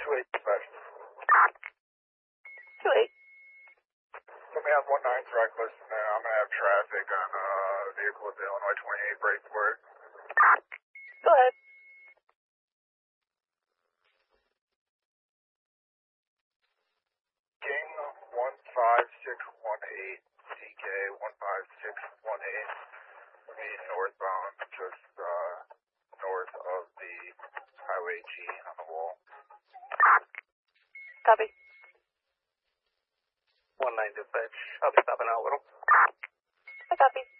28 dispatch. 28. Let me have 19 reckless, and then I'm going to have traffic on vehicle at the Illinois 28 break for it. Go ahead. King 15618, CK 15618. We're meeting northbound, just north of the Highway G on the wall. Copy. 19 dispatch. I'll be stopping out a little. I copy.